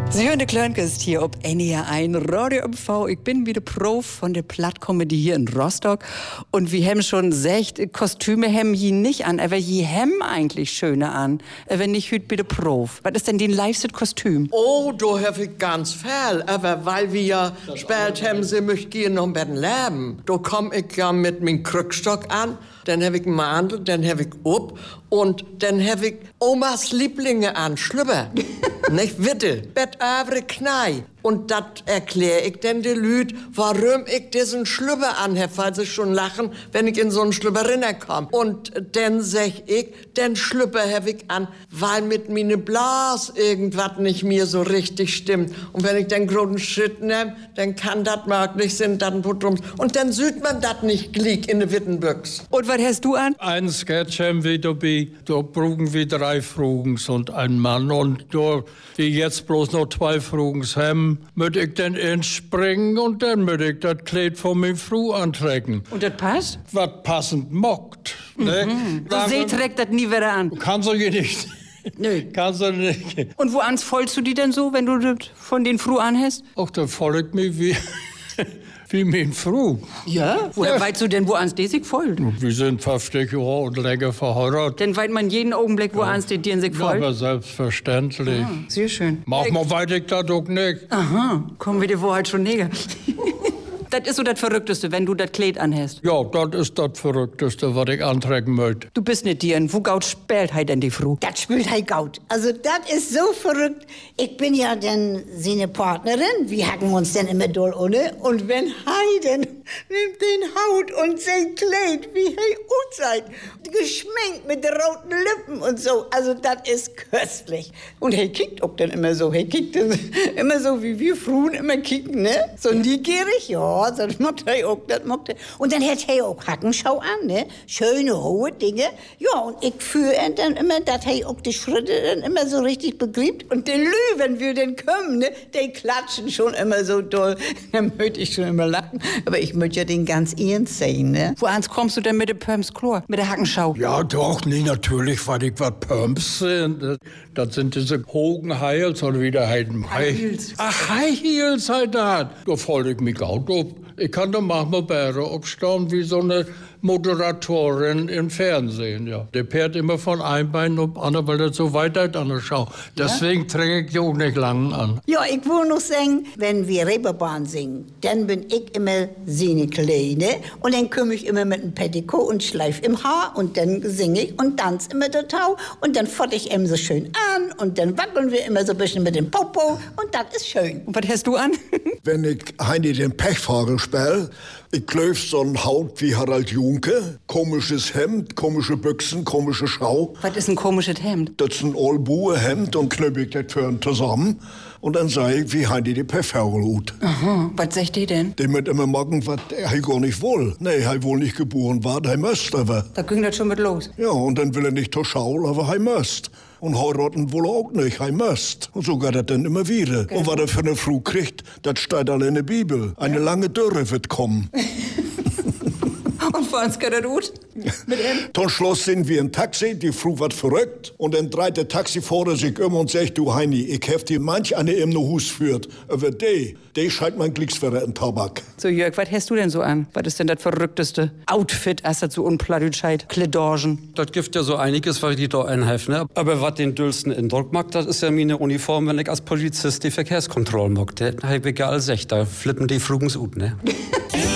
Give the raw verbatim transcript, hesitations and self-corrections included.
Sie hören den Klönkest hier ob N E R eins Radio M V. Ich bin wieder Prof von der Plattkomödie hier in Rostock. Und wir haben schon gesagt, Kostüme haben hier nicht an. Aber hier haben eigentlich schöne an. Wenn nicht, hüt bitte Prof. Was ist denn dein liebstes Kostüm? Oh, da habe ich ganz viel. Aber weil wir ja spät haben, sie möchten gehen noch ein bisschen leben. Da komm ich ja mit meinem Krückstock an. Dann habe ich einen Mantel, dann habe ich ob und dann habe ich Omas Lieblinge an, Schlüpper. Nicht Witte, Bettavre Knei. Und das erkläre ich denn den Lüd, warum ich diesen Schlüpper anhab, weil sie schon lachen, wenn ich in so einen Schlüpper komme. Und dann sag ich, den Schlüpper hab ich an, weil mit meine Blas irgendwas nicht mir so richtig stimmt. Und wenn ich den großen Schritt nehm, dann kann das möglich sein, dann Putrums. Und dann sieht man das nicht glick in der Wittenbüchs. Und was hast du an? Ein Sketch haben wir dabei, da brauchen wir drei Frugens und ein Mann. Und da die jetzt bloß noch zwei Frugens haben, möcht ich dann inspringen und dann möcht ich das Kleid von meiner Frau antrecken. Und das passt? Was passend mockt. Ne? Mhm. So sie trägt das nie wieder an. Kannst du ja nicht. Nö. Kannst du nicht. Und wo ans folgst du die denn so, wenn du das von den Frau anhast? Ach, dann folgt mich wie... Wie meine Frau. Ja? Woher Ja. weißt du denn, wo ans die sich folgt? Wir sind fünfzig Jahre und länger verheiratet. Dann weiß man jeden Augenblick, wo ans die dir sich Ja, folgt. aber selbstverständlich. Ah, sehr schön. Manchmal weiß ich das auch nicht. Aha, kommen wir dir wohl halt schon näher. Das ist so das Verrückteste, wenn du das Kleid anhast. Ja, das ist das Verrückteste, was ich antrecken möchte. Du bist nicht dir, wo gaut spielt halt denn die Frau? Das spielt halt gaut. Also das ist so verrückt. Ich bin ja dann seine Partnerin. Wir hacken uns dann immer doll ohne. Und wenn Heiden nimmt den Haut und sein Kleid, wie hey gut seid, geschminkt mit den roten Lippen und so. Also das ist köstlich. Und hey kickt auch dann immer so. Hey kickt dann immer so, wie wir Frauen immer kicken, ne? So neugierig, ja. Das macht er auch, das macht er. Und dann hat er auch Hackenschau an, ne? Schöne, hohe Dinge. Ja, und ich führe dann immer, dass er auch die Schritte dann immer so richtig begreift. Und den Lü, wenn wir denn kommen, ne? Die klatschen schon immer so doll. Dann möchte ich schon immer lachen. Aber ich möchte ja den ganz ernst sehen, ne? Wo ans kommst du denn mit dem Pumps Chlor? Mit der Hackenschau? Ja, doch, nee, natürlich, weil ich was Pumps sind. Das, das sind diese hohen Heils oder wie der heißen. High Heels. Ach, High Heels halt das. Da folge ich mich auch auf. Ich kann da manchmal Bäre aufstehen wie so eine Moderatorin im Fernsehen, ja. Der fährt immer von einem Bein auf andere, weil das so weit ist an der Schau. Deswegen ja? Träge ich die auch nicht lang an. Ja, ich will noch sagen, wenn wir Reeperbahn singen, dann bin ich immer seine Kleine und dann komme ich immer mit einem Petticoat und Schleif im Haar und dann singe ich und tanze immer total und dann fort ich ihm so schön an und dann wackeln wir immer so ein bisschen mit dem Popo und das ist schön. Und was hast du an? Wenn ich Heini den Pechvogel spiele, ich klöf so ein Haut wie Harald Junke, komisches Hemd, komische Büchsen, komische Schau. Was ist ein komisches Hemd? Das ist ein Allbuhe-Hemd und knüpp ich das für ihn zusammen. Und dann sag ich, wie Heini die Pechvogel ut. Aha, was sagt die denn? Die mit immer machen, was er gar nicht will. Nee, er wohl nicht geboren war, er müsste aber. Da ging das schon mit los. Ja, und dann will er nicht zur Schau, aber er müsst. Und heiraten wohl auch nicht, er müsst. Und so geht das dann immer wieder. Genau. Und was er für eine Frau kriegt, das steht alle in der Bibel. Eine ja. lange Dürre wird kommen. Und vor uns geht das gut? Mit ihm? Zum Schluss sind wir im Taxi, die Frau wird verrückt. Und dann dreht der Taxifahrer sich um und sagt, du Heini, ich hef dir manch eine im Hus führt. Aber die, die scheint mein Glücksfähre in Tabak. So Jörg, was hast du denn so an? Was ist denn das verrückteste Outfit, als das so unplattitscheit? Kledorgen. Das gibt ja so einiges, was ich da einhelfen, ne? Aber was den düllsten Eindruck macht, das ist ja meine Uniform, wenn ich als Polizist die Verkehrskontrolle mag. Da hab ich ja alles echt, da flippen die Frugens ut, ne?